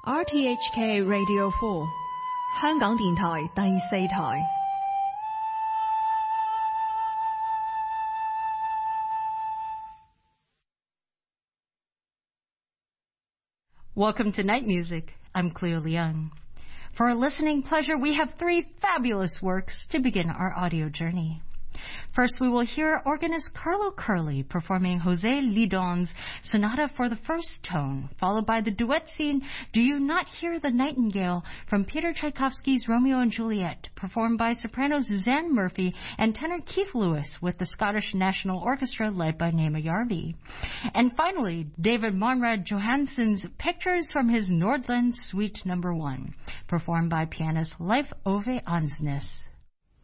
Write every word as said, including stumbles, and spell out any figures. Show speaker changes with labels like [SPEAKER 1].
[SPEAKER 1] R T H K Radio four 香港電台第四台。
[SPEAKER 2] Welcome to Night Music. I'm Cleo Leung. For our listening pleasure, we have three fabulous works to begin our audio journey. First, we will hear organist Carlo Curley performing Jose Lidon's Sonata for the First Tone, followed by the duet scene Do You Not Hear the Nightingale from Peter Tchaikovsky's Romeo and Juliet, performed by soprano Suzanne Murphy and tenor Keith Lewis with the Scottish National Orchestra led by Naima Yarvi. And finally, David Monrad Johansson's Pictures from his Nordland Suite Number One, performed by pianist Leif Ove Ansnes.